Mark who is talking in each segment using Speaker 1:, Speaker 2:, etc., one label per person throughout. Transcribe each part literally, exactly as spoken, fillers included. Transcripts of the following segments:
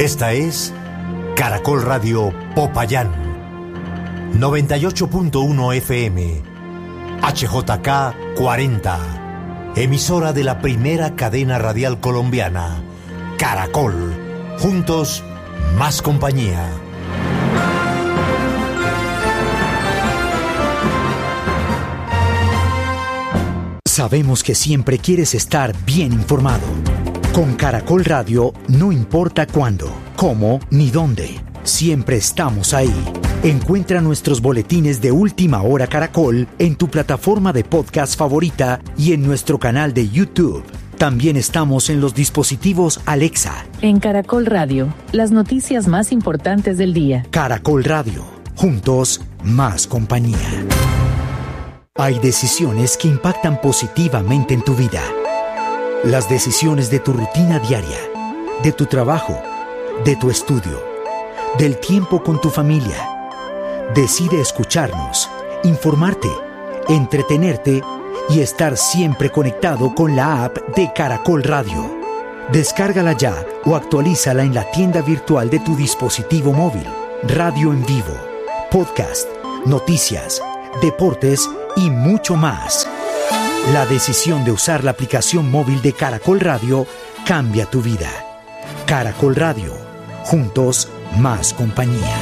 Speaker 1: Esta es Caracol Radio Popayán, noventa y ocho punto uno F M, H J K cuarenta, emisora de la primera cadena radial colombiana, Caracol. Juntos, más compañía.
Speaker 2: Sabemos que siempre quieres estar bien informado. Con Caracol Radio, no importa cuándo, cómo ni dónde, siempre estamos ahí. Encuentra nuestros boletines de Última Hora Caracol en tu plataforma de podcast favorita y en nuestro canal de YouTube. También estamos en los dispositivos Alexa.
Speaker 3: En Caracol Radio, las noticias más importantes del día.
Speaker 2: Caracol Radio, juntos, más compañía. Hay decisiones que impactan positivamente en tu vida. Las decisiones de tu rutina diaria, de tu trabajo, de tu estudio, del tiempo con tu familia. Decide escucharnos, informarte, entretenerte y estar siempre conectado con la app de Caracol Radio. Descárgala ya o actualízala en la tienda virtual de tu dispositivo móvil. Radio en vivo, podcast, noticias, deportes y mucho más. La decisión de usar la aplicación móvil de Caracol Radio cambia tu vida. Caracol Radio, juntos, más compañía.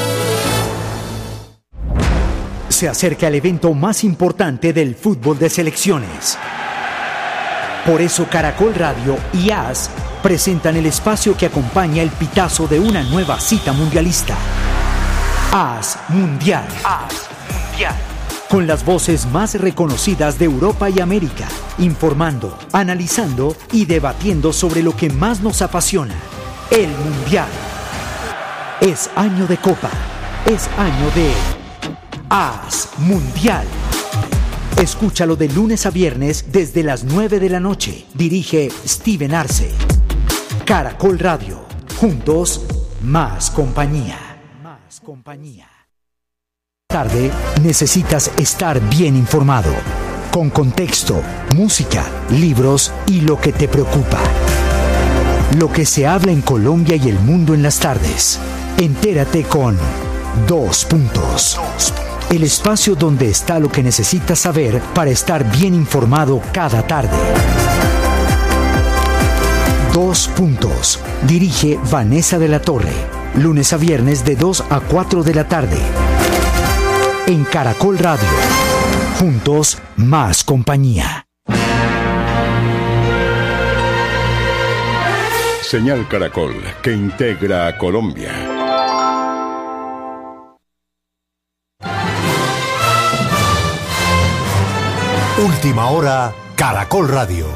Speaker 2: Se acerca el evento más importante del fútbol de selecciones. Por eso Caracol Radio y A S presentan el espacio que acompaña el pitazo de una nueva cita mundialista. A S Mundial. A S Mundial. Con las voces más reconocidas de Europa y América, informando, analizando y debatiendo sobre lo que más nos apasiona, el Mundial. Es año de Copa, es año de A S Mundial. Escúchalo de lunes a viernes desde las nueve de la noche. Dirige Steven Arce. Caracol Radio. Juntos, más compañía. Más compañía. Tarde, necesitas estar bien informado. Con contexto, música, libros y lo que te preocupa. Lo que se habla en Colombia y el mundo en las tardes. Entérate con Dos Puntos. El espacio donde está lo que necesitas saber para estar bien informado cada tarde. Dos Puntos. Dirige Vanessa de la Torre. Lunes a viernes de dos a cuatro de la tarde. En Caracol Radio. Juntos, más compañía.
Speaker 4: Señal Caracol, que integra a Colombia.
Speaker 1: Última Hora, Caracol Radio.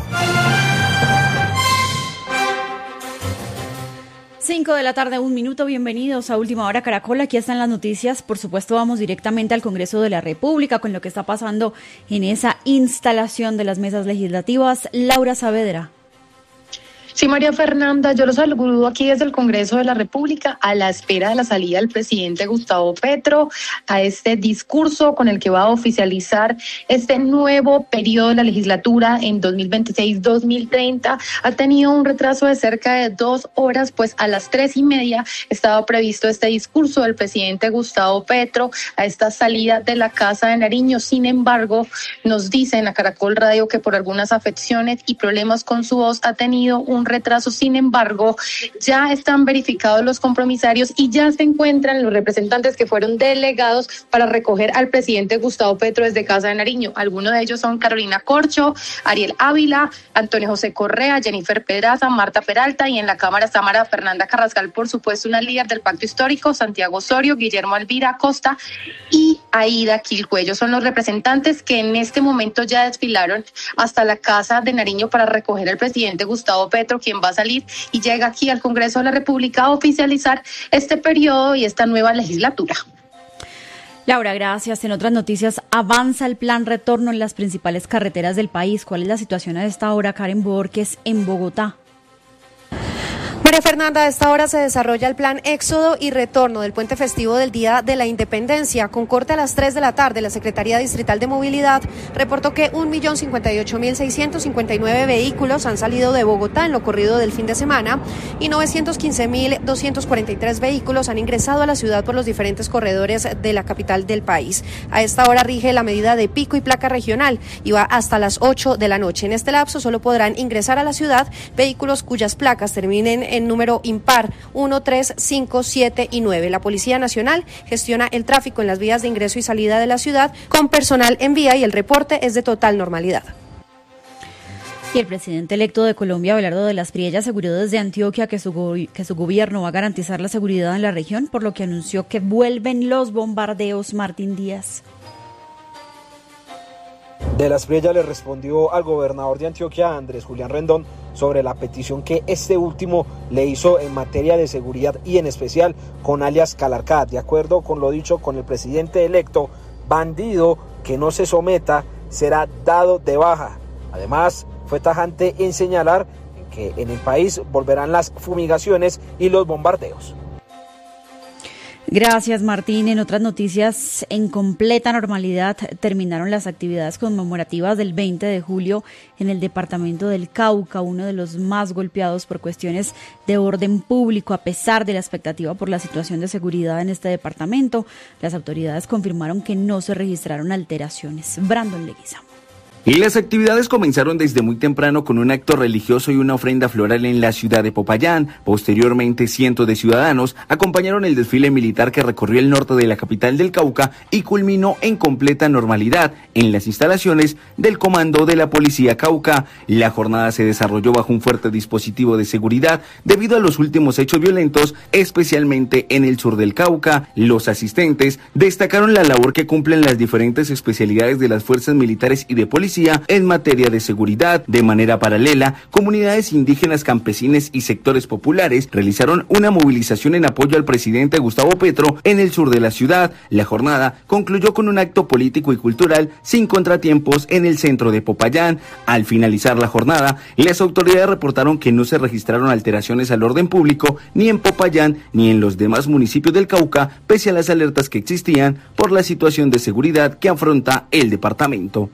Speaker 5: cinco de la tarde, un minuto, bienvenidos a Última Hora Caracol, aquí están las noticias, por supuesto vamos directamente al Congreso de la República con lo que está pasando en esa instalación de las mesas legislativas. Laura Saavedra.
Speaker 6: Sí, María Fernanda, yo los saludo aquí desde el Congreso de la República a la espera de la salida del presidente Gustavo Petro a este discurso con el que va a oficializar este nuevo periodo de la legislatura en dos mil veintiséis dos mil treinta. Ha tenido un retraso de cerca de dos horas, pues a las tres y media estaba previsto este discurso del presidente Gustavo Petro a esta salida de la Casa de Nariño. Sin embargo, nos dicen a Caracol Radio que por algunas afecciones y problemas con su voz ha tenido un retraso. Sin embargo, ya están verificados los compromisarios y ya se encuentran los representantes que fueron delegados para recoger al presidente Gustavo Petro desde Casa de Nariño. Algunos de ellos son Carolina Corcho, Ariel Ávila, Antonio José Correa, Jennifer Pedraza, Marta Peralta, y en la Cámara está Mara Fernanda Carrascal, por supuesto una líder del Pacto Histórico, Santiago Osorio, Guillermo Alvira Costa y Aida Quilcuello. Son los representantes que en este momento ya desfilaron hasta la Casa de Nariño para recoger al presidente Gustavo Petro, quien va a salir y llega aquí al Congreso de la República a oficializar este periodo y esta nueva legislatura.
Speaker 5: Laura, gracias. En otras noticias, avanza el plan retorno en las principales carreteras del país. ¿Cuál es la situación a esta hora, Karen Borges, en Bogotá?
Speaker 7: María Fernanda, a esta hora se desarrolla el plan Éxodo y Retorno del puente festivo del Día de la Independencia. Con corte a las tres de la tarde, la Secretaría Distrital de Movilidad reportó que un millón cincuenta y ocho mil seiscientos cincuenta y nueve vehículos han salido de Bogotá en lo corrido del fin de semana y novecientos quince mil doscientos cuarenta y tres vehículos han ingresado a la ciudad por los diferentes corredores de la capital del país. A esta hora rige la medida de pico y placa regional y va hasta las ocho de la noche. En este lapso solo podrán ingresar a la ciudad vehículos cuyas placas terminen en número impar uno, tres, cinco, siete y nueve. La Policía Nacional gestiona el tráfico en las vías de ingreso y salida de la ciudad con personal en vía y el reporte es de total normalidad.
Speaker 5: Y el presidente electo de Colombia, Abelardo de las Priella, aseguró desde Antioquia que su, go- que su gobierno va a garantizar la seguridad en la región, por lo que anunció que vuelven los bombardeos. Martín Díaz.
Speaker 8: De las Priella le respondió al gobernador de Antioquia, Andrés Julián Rendón, sobre la petición que este último le hizo en materia de seguridad y en especial con alias Calarcá. De acuerdo con lo dicho con el presidente electo, bandido que no se someta será dado de baja. Además, fue tajante en señalar que en el país volverán las fumigaciones y los bombardeos.
Speaker 5: Gracias, Martín. En otras noticias, en completa normalidad terminaron las actividades conmemorativas del veinte de julio en el departamento del Cauca, uno de los más golpeados por cuestiones de orden público. A pesar de la expectativa por la situación de seguridad en este departamento, las autoridades confirmaron que no se registraron alteraciones. Brandon Leguiza.
Speaker 9: Y las actividades comenzaron desde muy temprano con un acto religioso y una ofrenda floral en la ciudad de Popayán. Posteriormente, cientos de ciudadanos acompañaron el desfile militar que recorrió el norte de la capital del Cauca y culminó en completa normalidad en las instalaciones del Comando de la Policía Cauca. La jornada se desarrolló bajo un fuerte dispositivo de seguridad debido a los últimos hechos violentos, especialmente en el sur del Cauca. Los asistentes destacaron la labor que cumplen las diferentes especialidades de las fuerzas militares y de policía en materia de seguridad. De manera paralela, comunidades indígenas, campesinas y sectores populares realizaron una movilización en apoyo al presidente Gustavo Petro en el sur de la ciudad. La jornada concluyó con un acto político y cultural sin contratiempos en el centro de Popayán. Al finalizar la jornada, las autoridades reportaron que no se registraron alteraciones al orden público ni en Popayán ni en los demás municipios del Cauca, pese a las alertas que existían por la situación de seguridad que afronta el departamento.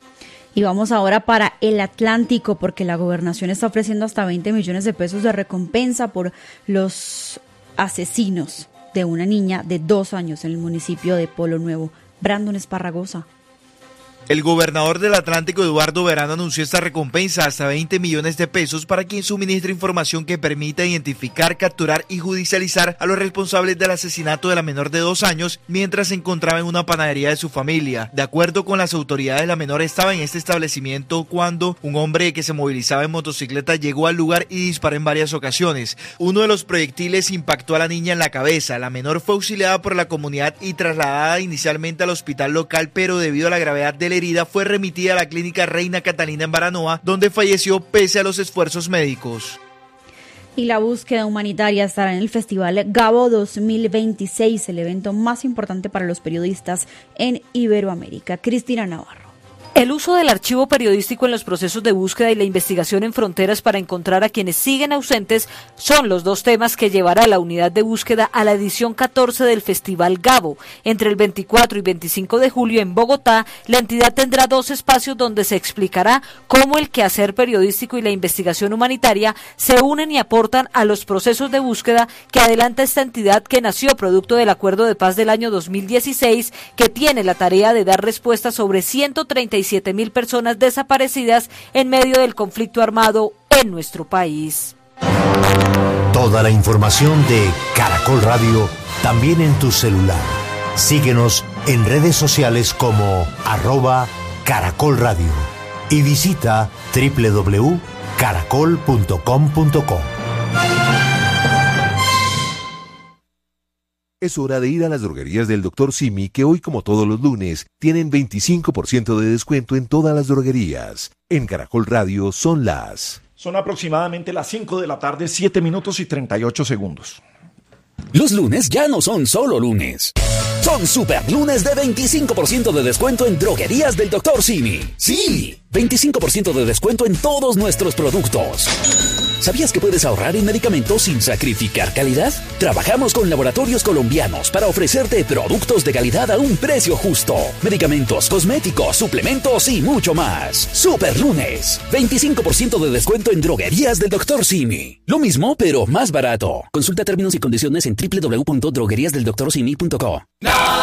Speaker 5: Y vamos ahora para el Atlántico, porque la gobernación está ofreciendo hasta veinte millones de pesos de recompensa por los asesinos de una niña de dos años en el municipio de Polo Nuevo. Brandon Esparragosa.
Speaker 10: El gobernador del Atlántico, Eduardo Verano, anunció esta recompensa hasta veinte millones de pesos para quien suministre información que permita identificar, capturar y judicializar a los responsables del asesinato de la menor de dos años mientras se encontraba en una panadería de su familia. De acuerdo con las autoridades, la menor estaba en este establecimiento cuando un hombre que se movilizaba en motocicleta llegó al lugar y disparó en varias ocasiones. Uno de los proyectiles impactó a la niña en la cabeza. La menor fue auxiliada por la comunidad y trasladada inicialmente al hospital local, pero debido a la gravedad del herida fue remitida a la clínica Reina Catalina en Baranoa, donde falleció pese a los esfuerzos médicos.
Speaker 5: Y la búsqueda humanitaria estará en el Festival Gabo dos mil veintiséis, el evento más importante para los periodistas en Iberoamérica. Cristina Navarro.
Speaker 11: El uso del archivo periodístico en los procesos de búsqueda y la investigación en fronteras para encontrar a quienes siguen ausentes son los dos temas que llevará la unidad de búsqueda a la edición catorce del Festival Gabo. Entre el veinticuatro y veinticinco de julio en Bogotá, la entidad tendrá dos espacios donde se explicará cómo el quehacer periodístico y la investigación humanitaria se unen y aportan a los procesos de búsqueda que adelanta esta entidad, que nació producto del Acuerdo de Paz del año dos mil dieciséis, que tiene la tarea de dar respuesta sobre ciento treinta y siete mil personas desaparecidas en medio del conflicto armado en nuestro país.
Speaker 1: Toda la información de Caracol Radio también en tu celular. Síguenos en redes sociales como arroba Caracol Radio y visita doble u doble u doble u punto caracol punto com punto co.
Speaker 12: Es hora de ir a las droguerías del doctor Simi, que hoy, como todos los lunes, tienen veinticinco por ciento de descuento en todas las droguerías. En Caracol Radio son las...
Speaker 13: Son aproximadamente las cinco de la tarde, siete minutos y treinta y ocho segundos.
Speaker 14: Los lunes ya no son solo lunes. Son super lunes de veinticinco por ciento de descuento en droguerías del doctor Simi. ¡Sí! veinticinco por ciento de descuento en todos nuestros productos. ¿Sabías que puedes ahorrar en medicamentos sin sacrificar calidad? Trabajamos con laboratorios colombianos para ofrecerte productos de calidad a un precio justo. Medicamentos, cosméticos, suplementos y mucho más. Super Lunes. veinticinco por ciento de descuento en droguerías del doctor Simi. Lo mismo, pero más barato. Consulta términos y condiciones en doble u doble u doble u punto droguerías del doctor simi punto co.